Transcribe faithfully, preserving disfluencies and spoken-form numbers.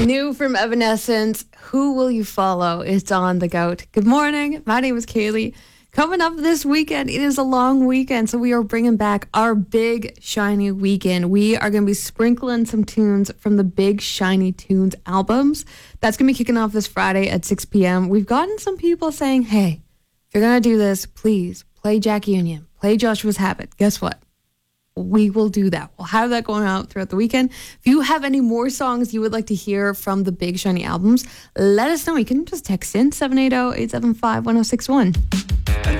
New from Evanescence, Who Will You Follow? It's on The Goat. Good morning. My name is Kaylee. Coming up this weekend, it is a long weekend, so we are bringing back our Big Shiny Weekend. We are going to be sprinkling some tunes from the Big Shiny Tunes albums. That's going to be kicking off this Friday at six p.m. We've gotten some people saying, hey, if you're going to do this, please play Jack Union, play Joshua's Habit. Guess what? We will do that. We'll have that going out throughout the weekend. If you have any more songs you would like to hear from the Big Shiny albums, let us know. You can just text in seven eight zero, eight seven five, one zero six one.